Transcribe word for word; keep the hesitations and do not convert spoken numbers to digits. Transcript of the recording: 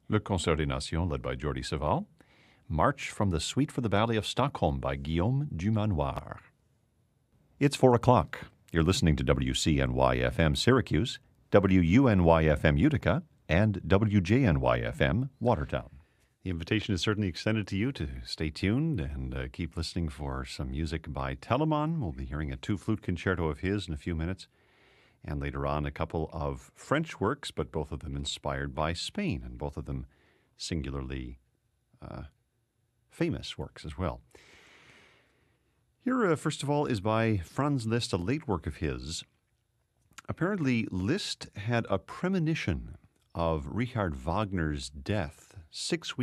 Le Concert des Nations, led by Jordi Savall. March from the Suite for the Ballet of Stockholm by Guillaume Dumanoir. It's four o'clock. You're listening to W C N Y F M Syracuse, W U N Y F M Utica, and W J N Y F M Watertown. The invitation is certainly extended to you to stay tuned and uh, keep listening for some music by Telemann. We'll be hearing a two-flute concerto of his in a few minutes. And later on, a couple of French works, but both of them inspired by Spain, and both of them singularly uh, famous works as well. Here, uh, first of all, is by Franz Liszt, a late work of his. Apparently, Liszt had a premonition of Richard Wagner's death six weeks